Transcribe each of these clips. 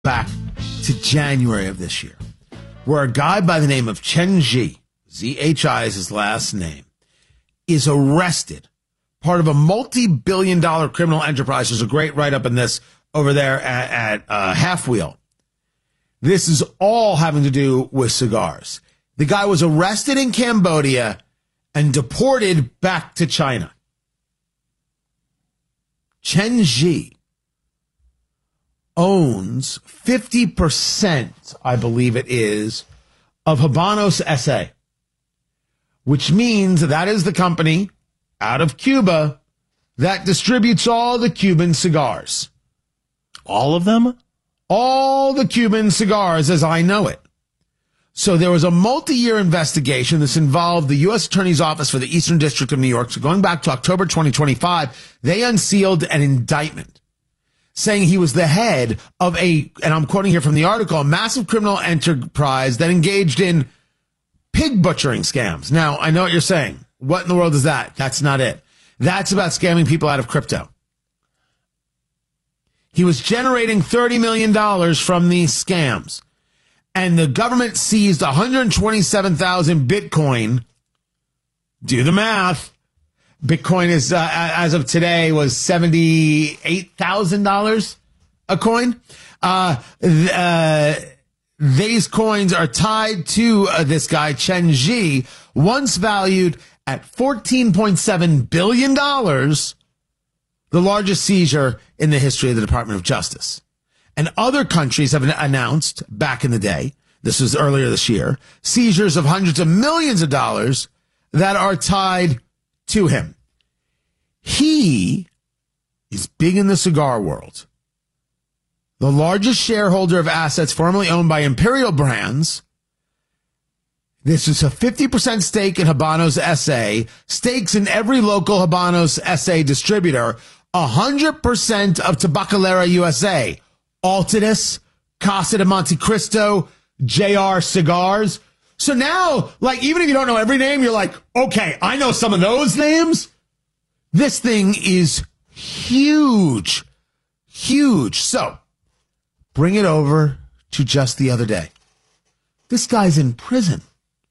back to January of this year, where a guy by the name of Chen Zhi, Z-H-I is his last name, is arrested, part of a multi-billion-dollar criminal enterprise. There's a great write-up in this over there at Half Wheel. This is all having to do with cigars. The guy was arrested in Cambodia and deported back to China. Chen Zhi owns 50%, I believe it is, of Habanos SA, which means that is the company out of Cuba that distributes all the Cuban cigars. All of them? All the Cuban cigars as I know it. So there was a multi-year investigation. This involved the U.S. Attorney's Office for the Eastern District of New York. So going back to October 2025, they unsealed an indictment saying he was the head of and I'm quoting here from the article, a massive criminal enterprise that engaged in pig butchering scams. Now, I know what you're saying. What in the world is that? That's not it. That's about scamming people out of crypto. He was generating $30 million from these scams. And the government seized 127,000 Bitcoin. Do the math. Bitcoin is, as of today, was $78,000 a coin. These coins are tied to this guy, Chen Zhi, once valued at $14.7 billion, the largest seizure in the history of the Department of Justice. And other countries have announced back in the day, this was earlier this year, seizures of hundreds of millions of dollars that are tied to him. He is big in the cigar world. The largest shareholder of assets formerly owned by Imperial Brands. This is a 50% stake in Habanos SA, stakes in every local Habanos SA distributor, 100% of Tabacalera USA, Altadis, Casa de Monte Cristo, JR Cigars. So now, like, even if you don't know every name, you're like, okay, I know some of those names. This thing is huge, huge. So bring it over to just the other day. This guy's in prison.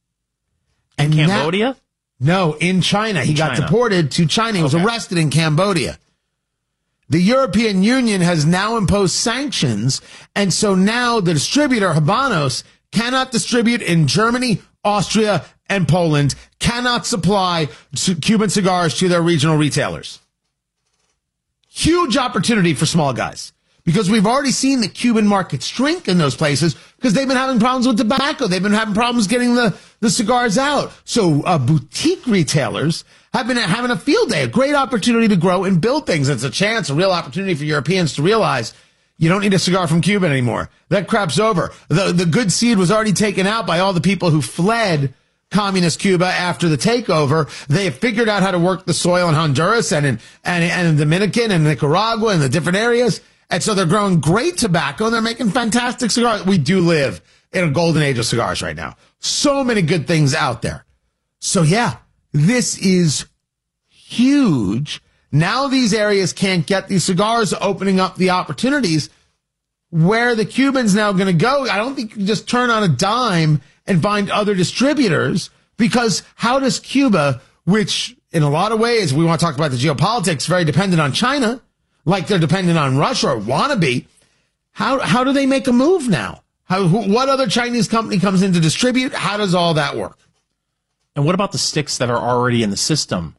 In Cambodia? No, in China. He got deported to China. He was arrested in Cambodia. The European Union has now imposed sanctions, and so now the distributor, Habanos, cannot distribute in Germany, Austria, and Poland, cannot supply Cuban cigars to their regional retailers. Huge opportunity for small guys, because we've already seen the Cuban market shrink in those places because they've been having problems with tobacco. They've been having problems getting the cigars out. So boutique retailers have been having a field day, a great opportunity to grow and build things. It's a chance, a real opportunity for Europeans to realize you don't need a cigar from Cuba anymore. That crap's over. The good seed was already taken out by all the people who fled communist Cuba after the takeover. They have figured out how to work the soil in Honduras and in Dominican and Nicaragua and the different areas. And so they're growing great tobacco and they're making fantastic cigars. We do live in a golden age of cigars right now. So many good things out there. So yeah, this is huge. Now these areas can't get these cigars, opening up the opportunities where the Cubans now going to go. I don't think you can just turn on a dime and find other distributors, because how does Cuba, which in a lot of ways, we want to talk about the geopolitics, very dependent on China, like they're dependent on Russia or wanna be, how do they make a move now? What other Chinese company comes in to distribute? How does all that work? And what about the sticks that are already in the system?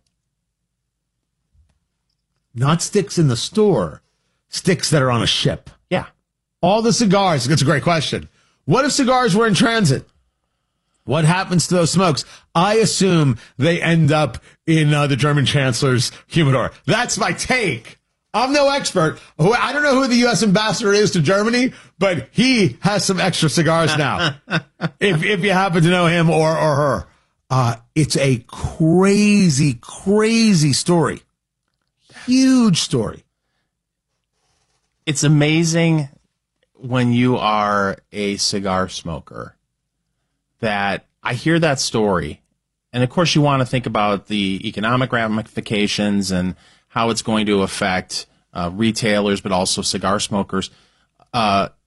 Not sticks in the store, sticks that are on a ship. Yeah. All the cigars. That's a great question. What if cigars were in transit? What happens to those smokes? I assume they end up in the German chancellor's humidor. That's my take. I'm no expert. I don't know who the U.S. ambassador is to Germany, but he has some extra cigars now. if you happen to know him or her. It's a crazy, crazy story. Huge story. It's amazing when you are a cigar smoker that I hear that story. And of course you want to think about the economic ramifications and how it's going to affect retailers, but also cigar smokers.